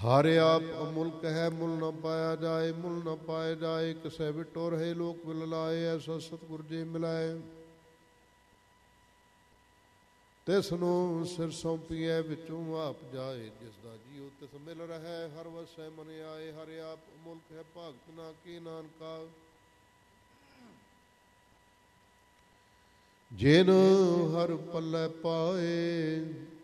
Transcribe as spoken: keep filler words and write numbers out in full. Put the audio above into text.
ਹਰ ਆਪ ਅਮੁਲਕ ਹੈ, ਮੁੱਲ ਨ ਪਾਇਆ ਜਾਏ, ਮੁੱਲ ਨ ਪਾਏ ਜਾਏ। ਕਿਸੇ ਵਿਟੋ ਰਹੇ ਲੋਕ ਵਿਲ ਲਾਏ, ਐਸਾ ਸਤਿਗੁਰ ਜੀ ਮਿਲਾਏ। ਤਿਸ ਨੂੰ ਸਿਰ ਸੌਂਪੀਐ, ਵਿੱਚੋਂ ਆਪ ਜਾਏ। ਜਿਸ ਦਾ ਜੀਉ ਤਿਸ ਮਿਲ ਰਹਿ, ਹਰ ਵਸੈ ਮਨ ਆਏ। ਹਰ ਆਪ ਅਮੁਲਕ ਹੈ, ਭਾਗਤ ਨਾ ਕੀ ਨਾਨਕਾ। ਜਿਨ ਹਰ ਪੱਲੇ ਪਾਏ,